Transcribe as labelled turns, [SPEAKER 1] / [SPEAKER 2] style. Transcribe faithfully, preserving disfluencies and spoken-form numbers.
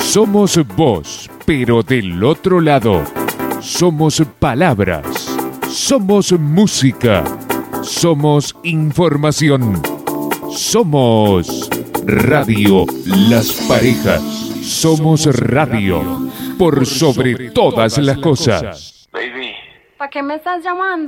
[SPEAKER 1] Somos voz, pero del otro lado. Somos palabras. Somos música. Somos información. Somos Radio Las Parejas. Somos radio por sobre todas las cosas.
[SPEAKER 2] Baby.
[SPEAKER 3] ¿Para qué me estás llamando?